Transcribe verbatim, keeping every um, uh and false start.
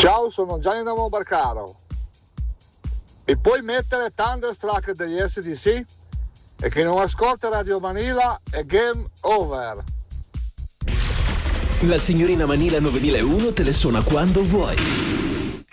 Ciao, sono Gianni da Monbarcaro. Mi puoi mettere Thunderstruck degli S D C? E chi non ascolta Radio Manila è game over. La signorina Manila novemilauno te le suona quando vuoi.